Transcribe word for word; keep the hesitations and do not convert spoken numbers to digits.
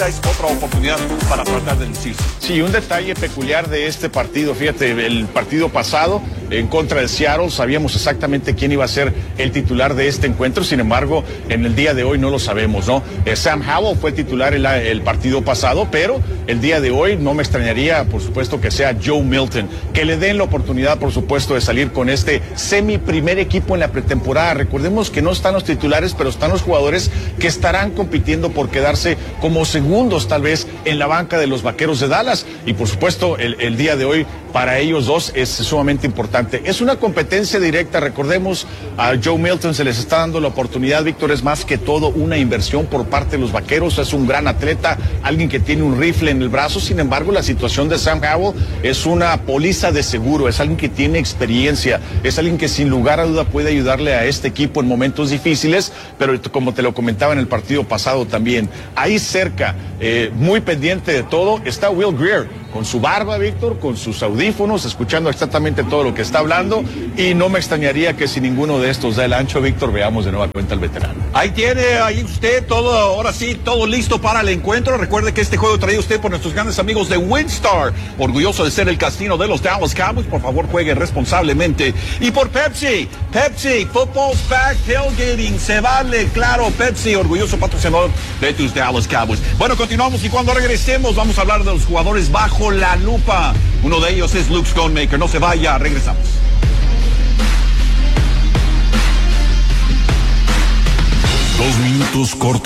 es otra oportunidad para tratar de lucirse. Sí, un detalle peculiar de este partido, fíjate, el partido pasado en contra de Seattle sabíamos exactamente quién iba a ser el titular de este encuentro, sin embargo, en el día de hoy no lo sabemos, ¿no? Eh, Sam Howell fue titular el, el partido pasado, pero el día de hoy no me extrañaría, por supuesto, que sea Joe Milton, que le den la oportunidad, por supuesto, de salir con este semi primer equipo en la pretemporada. Recordemos que no están los titulares, pero están los jugadores que estarán compitiendo por quedarse como segundos, tal vez, en la banca de los Vaqueros de Dallas. Y por supuesto, el, el día de hoy para ellos dos es sumamente importante. Es una competencia directa, recordemos, a Joe Milton se les está dando la oportunidad, Víctor, es más que todo una inversión por parte de los Vaqueros, es un gran atleta, alguien que tiene un rifle en el brazo. Sin embargo, la situación de Sam Howell es una póliza de seguro, es alguien que tiene experiencia, es alguien que sin lugar a duda puede ayudarle a este equipo en momentos difíciles, pero como te lo comentaba en el partido pasado también, ahí cerca, eh, muy pendiente de todo, está Will Grier, con su barba, Víctor, con sus audífonos, escuchando exactamente todo lo que está hablando, y no me extrañaría que si ninguno de estos da el ancho, Víctor, veamos de nueva cuenta al veterano. Ahí tiene, ahí usted todo, ahora sí, todo listo para el encuentro. Recuerde que este juego traído usted por nuestros grandes amigos de WinStar, orgulloso de ser el casino de los Dallas Cowboys. Por favor, juegue responsablemente. Y por Pepsi, Pepsi, Football's Back, Tailgating, se vale, claro, Pepsi, orgulloso patrocinador de tus Dallas Cowboys. Bueno, continuamos y cuando regresemos vamos a hablar de los jugadores bajo la lupa. Uno de ellos es Luke Schoonmaker. No se vaya, regresamos. Dos minutos cortos.